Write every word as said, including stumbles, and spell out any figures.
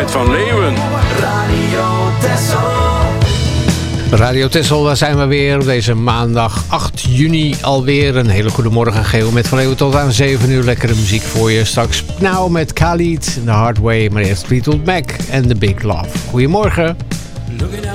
Fred van Leeuwen. Radio Texel. Radio Texel, daar zijn we weer op deze maandag acht juni alweer. Een hele goede morgen, Geo, met van Leeuwen tot aan zeven uur lekkere muziek voor je. Straks Now met Khalid, The Hard Way, maar eerst Fleetwood Mac en The Big Love. Goedemorgen.